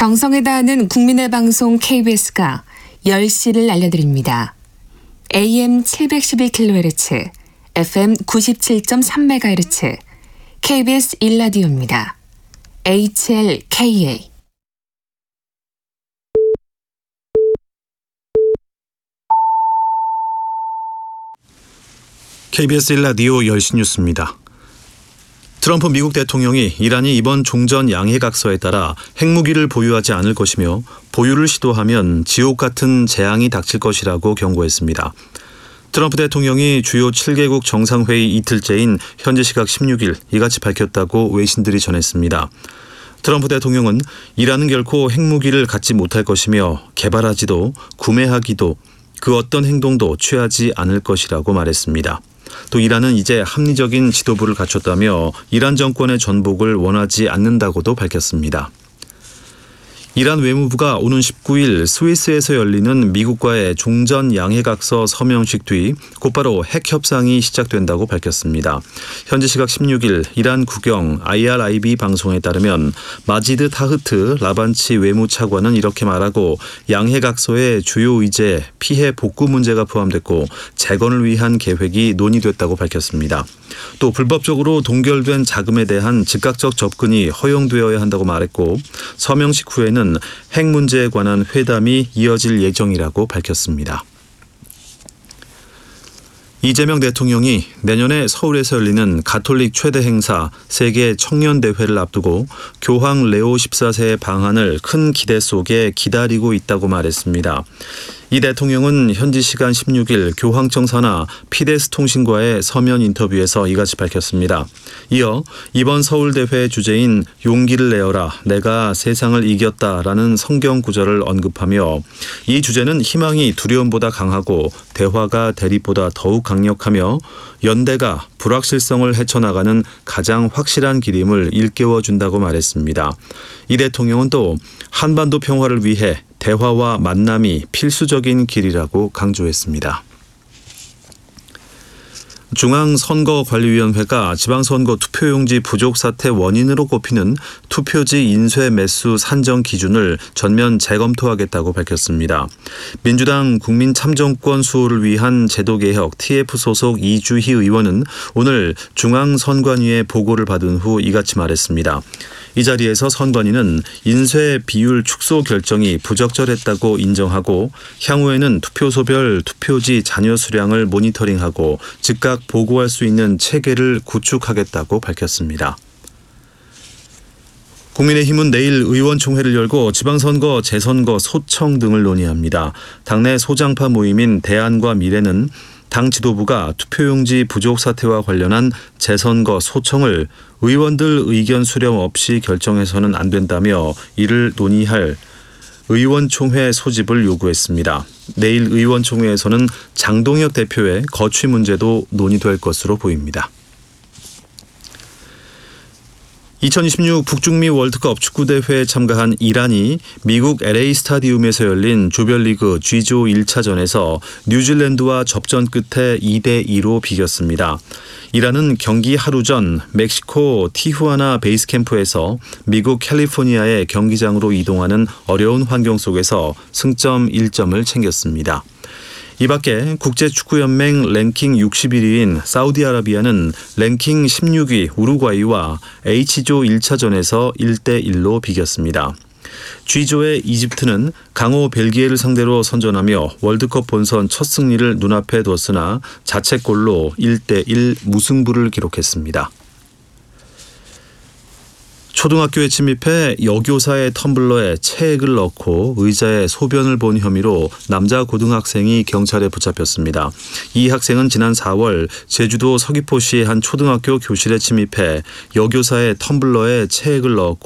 정성에 다하는 국민의 방송 KBS가 10시를 알려드립니다. AM 712kHz, FM 97.3MHz, KBS 1라디오입니다. HLKA. KBS 1라디오 10시 뉴스입니다. 트럼프 미국 대통령이 이란이 이번 종전 양해각서에 따라 핵무기를 보유하지 않을 것이며 보유를 시도하면 지옥 같은 재앙이 닥칠 것이라고 경고했습니다. 트럼프 대통령이 주요 7개국 정상회의 이틀째인 현지 시각 16일 이같이 밝혔다고 외신들이 전했습니다. 트럼프 대통령은 이란은 결코 핵무기를 갖지 못할 것이며 개발하지도 구매하기도 그 어떤 행동도 취하지 않을 것이라고 말했습니다. 또 이란은 이제 합리적인 지도부를 갖췄다며 이란 정권의 전복을 원하지 않는다고도 밝혔습니다. 이란 외무부가 오는 19일 스위스에서 열리는 미국과의 종전 양해각서 서명식 뒤 곧바로 핵 협상이 시작된다고 밝혔습니다. 현지 시각 16일 이란 국영 IRIB 방송에 따르면 마지드 타흐트 라반치 외무차관은 이렇게 말하고 양해각서의 주요 의제 피해 복구 문제가 포함됐고 재건을 위한 계획이 논의됐다고 밝혔습니다. 또 불법적으로 동결된 자금에 대한 즉각적 접근이 허용되어야 한다고 말했고 서명식 후에는 핵 문제에 관한 회담이 이어질 예정이라고 밝혔습니다. 이재명 대통령이 내년에 서울에서 열리는 가톨릭 최대 행사 세계 청년대회를 앞두고 교황 레오 14세의 방한을 큰 기대 속에 기다리고 있다고 말했습니다. 이 대통령은 현지 시간 16일 교황청 산하 피데스 통신과의 서면 인터뷰에서 이같이 밝혔습니다. 이어 이번 서울대회 주제인 용기를 내어라 내가 세상을 이겼다라는 성경 구절을 언급하며 이 주제는 희망이 두려움보다 강하고 대화가 대립보다 더욱 강력하며 연대가 불확실성을 헤쳐나가는 가장 확실한 길임을 일깨워준다고 말했습니다. 이 대통령은 또 한반도 평화를 위해 대화와 만남이 필수적인 길이라고 강조했습니다. 중앙선거관리위원회가 지방선거 투표용지 부족 사태 원인으로 꼽히는 투표지 인쇄 매수 산정 기준을 전면 재검토하겠다고 밝혔습니다. 민주당 국민참정권 수호를 위한 제도개혁 TF 소속 이주희 의원은 오늘 중앙선관위의 보고를 받은 후 이같이 말했습니다. 이 자리에서 선관위는 인쇄 비율 축소 결정이 부적절했다고 인정하고 향후에는 투표소별 투표지 잔여 수량을 모니터링하고 즉각 보고할 수 있는 체계를 구축하겠다고 밝혔습니다. 국민의힘은 내일 의원총회를 열고 지방선거, 재선거, 소청 등을 논의합니다. 당내 소장파 모임인 대안과 미래는 당 지도부가 투표용지 부족 사태와 관련한 재선거 소청을 의원들 의견 수렴 없이 결정해서는 안 된다며 이를 논의할 의원총회 소집을 요구했습니다. 내일 의원총회에서는 장동혁 대표의 거취 문제도 논의될 것으로 보입니다. 2026 북중미 월드컵 축구대회에 참가한 이란이 미국 LA 스타디움에서 열린 조별리그 G조 1차전에서 뉴질랜드와 접전 끝에 2대2로 비겼습니다. 이란은 경기 하루 전 멕시코 티후아나 베이스캠프에서 미국 캘리포니아의 경기장으로 이동하는 어려운 환경 속에서 승점 1점을 챙겼습니다. 이 밖에 국제축구연맹 랭킹 61위인 사우디아라비아는 랭킹 16위 우루과이와 H조 1차전에서 1대1로 비겼습니다. G조의 이집트는 강호 벨기에를 상대로 선전하며 월드컵 본선 첫 승리를 눈앞에 뒀으나 자책골로 1대1 무승부를 기록했습니다. 초등학교에 침입해 여교사의 텀블러에 체액을 넣고 의자에 소변을 본 혐의로 남자 고등학생이 경찰에 붙잡혔습니다. 이 학생은 지난 4월 제주도 서귀포시의 한 초등학교 교실에 침입해 여교사의 텀블러에 체액을 넣었고